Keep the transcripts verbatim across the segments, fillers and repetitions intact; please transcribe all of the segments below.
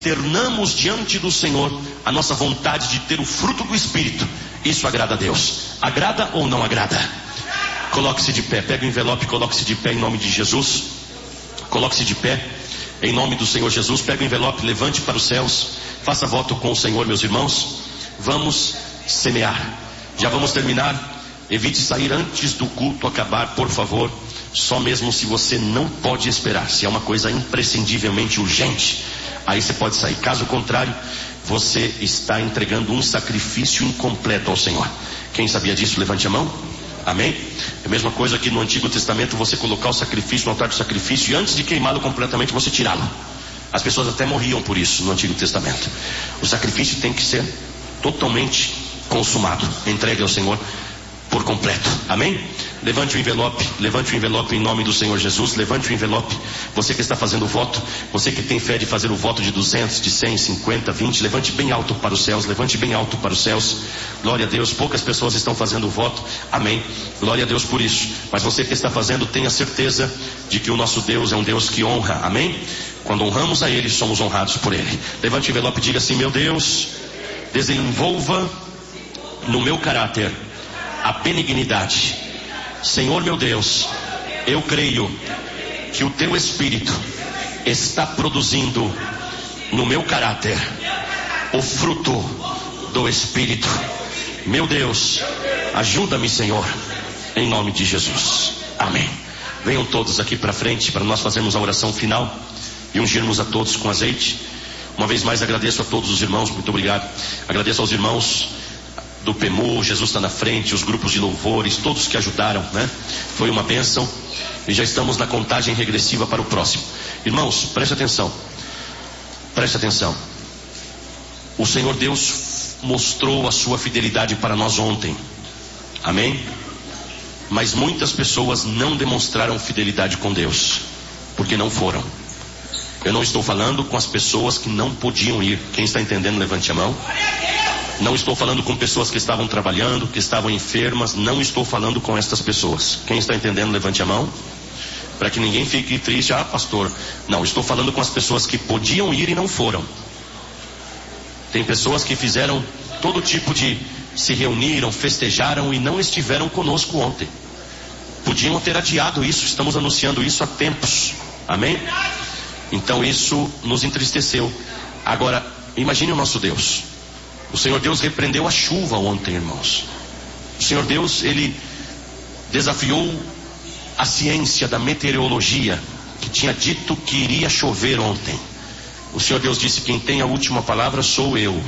externamos diante do Senhor a nossa vontade de ter o fruto do Espírito, isso agrada a Deus. Agrada ou não agrada? Coloque-se de pé, pega o envelope e coloque-se de pé em nome de Jesus. Coloque-se de pé em nome do Senhor Jesus. Pega o envelope, levante para os céus, faça voto com o Senhor, meus irmãos. Vamos semear, já vamos terminar. Evite sair antes do culto acabar, por favor. Só mesmo se você não pode esperar, se é uma coisa imprescindivelmente urgente, aí você pode sair. Caso contrário, você está entregando um sacrifício incompleto ao Senhor. Quem sabia disso, levante a mão. Amém? É a mesma coisa que no Antigo Testamento, você colocar o sacrifício no altar do sacrifício e antes de queimá-lo completamente, você tirá-lo. As pessoas até morriam por isso no Antigo Testamento. O sacrifício tem que ser totalmente consumado, entregue ao Senhor por completo. Amém? Levante o envelope, levante o envelope em nome do Senhor Jesus. Levante o envelope, você que está fazendo o voto, você que tem fé de fazer o voto de duzentos, de cem, cinquenta, vinte, levante bem alto para os céus, levante bem alto para os céus. Glória a Deus, poucas pessoas estão fazendo o voto. Amém, glória a Deus por isso. Mas você que está fazendo, tenha certeza de que o nosso Deus é um Deus que honra. Amém? Quando honramos a Ele, somos honrados por Ele. Levante o envelope e diga assim: meu Deus, desenvolva no meu caráter a benignidade. Senhor meu Deus, eu creio que o teu Espírito está produzindo no meu caráter o fruto do Espírito. Meu Deus, ajuda-me, Senhor, em nome de Jesus. Amém. Venham todos aqui para frente para nós fazermos a oração final e ungirmos a todos com azeite. Uma vez mais agradeço a todos os irmãos, muito obrigado. Agradeço aos irmãos do P E M U, Jesus está na frente, os grupos de louvores, todos que ajudaram, né? Foi uma bênção. E já estamos na contagem regressiva para o próximo. Irmãos, preste atenção. Preste atenção. O Senhor Deus mostrou a sua fidelidade para nós ontem. Amém? Mas muitas pessoas não demonstraram fidelidade com Deus, porque não foram. Eu não estou falando com as pessoas que não podiam ir. Quem está entendendo, levante a mão. Não estou falando com pessoas que estavam trabalhando, que estavam enfermas. Não estou falando com estas pessoas. Quem está entendendo, levante a mão. Para que ninguém fique triste. Ah, pastor. Não, estou falando com as pessoas que podiam ir e não foram. Tem pessoas que fizeram todo tipo de... se reuniram, festejaram e não estiveram conosco ontem. Podiam ter adiado isso. Estamos anunciando isso há tempos. Amém? Então isso nos entristeceu. Agora, imagine o nosso Deus. O Senhor Deus repreendeu a chuva ontem, irmãos. O Senhor Deus, Ele desafiou a ciência da meteorologia, que tinha dito que iria chover ontem. O Senhor Deus disse: quem tem a última palavra sou eu.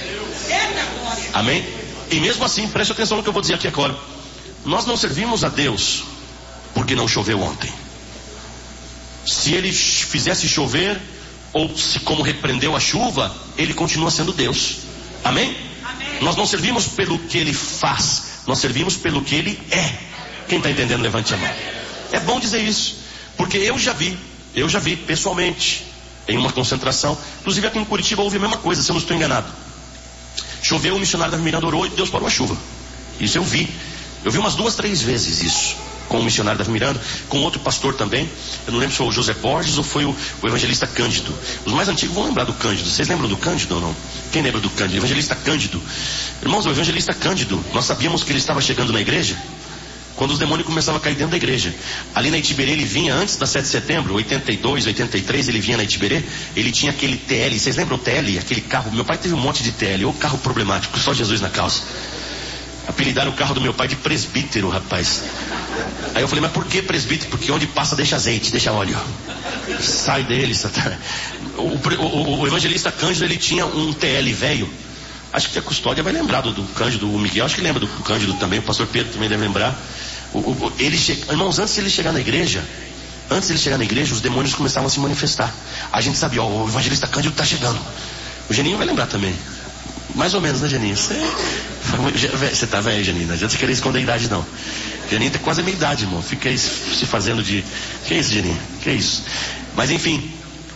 Amém? E mesmo assim, preste atenção no que eu vou dizer aqui agora. Nós não servimos a Deus porque não choveu ontem. Se Ele fizesse chover, ou se como repreendeu a chuva, Ele continua sendo Deus. Amém? Amém? Nós não servimos pelo que Ele faz, nós servimos pelo que Ele é. Quem está entendendo, levante a mão. É bom dizer isso, porque eu já vi, eu já vi pessoalmente, em uma concentração, inclusive aqui em Curitiba houve a mesma coisa, se eu não estou enganado. Choveu, o missionário da Miranda orou e Deus parou a chuva. Isso eu vi. Eu vi umas duas, três vezes isso. Com o missionário da Miranda, com outro pastor também. Eu não lembro se foi o José Borges ou foi o, o evangelista Cândido. Os mais antigos vão lembrar do Cândido. Vocês lembram do Cândido ou não? Quem lembra do Cândido? Evangelista Cândido. Irmãos, o evangelista Cândido, nós sabíamos que ele estava chegando na igreja quando os demônios começavam a cair dentro da igreja. Ali na Itiberê ele vinha antes da sete de setembro, oitenta e dois, oitenta e três, ele vinha na Itiberê. Ele tinha aquele T L, vocês lembram o T L? Aquele carro, meu pai teve um monte de T L, ou carro problemático, só Jesus na causa. Apelidaram o carro do meu pai de presbítero, rapaz. Aí eu falei: mas por que presbítero? Porque onde passa deixa azeite, deixa óleo. Sai dele, Satanás. O, o, o evangelista Cândido, ele tinha um T L velho. Acho que a custódia vai lembrar do, do Cândido, o Miguel, acho que lembra do Cândido também, o pastor Pedro também deve lembrar. O, o, ele che... Irmãos, antes de ele chegar na igreja, antes de ele chegar na igreja, os demônios começavam a se manifestar. A gente sabia: ó, o evangelista Cândido está chegando. O Geninho vai lembrar também. Mais ou menos, né, Geninho? Você, você tá velho, Geninho, não adianta você querer esconder a idade, não. Geninho tem quase a minha idade, irmão. Fica aí se fazendo de... Que é isso, Geninho? Que é isso? Mas enfim...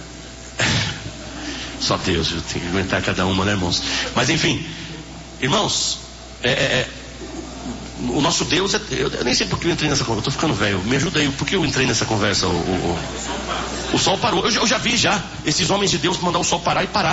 Só Deus, eu tenho que aguentar cada uma, né, irmãos? Mas enfim... Irmãos... É, é, o nosso Deus... É, eu, eu nem sei porque eu entrei nessa conversa. Eu tô ficando velho. Me ajuda aí. Por que eu entrei nessa conversa? O, o, o... O sol parou. Eu já, eu já vi já esses homens de Deus mandar o sol parar e parar.